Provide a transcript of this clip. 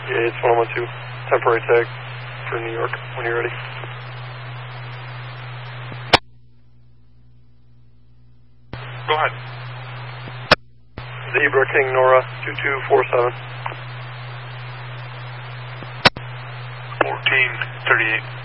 Yeah, it's 1112. Temporary tag for New York when you're ready. Go ahead. Zebra King Nora 2247. 1438.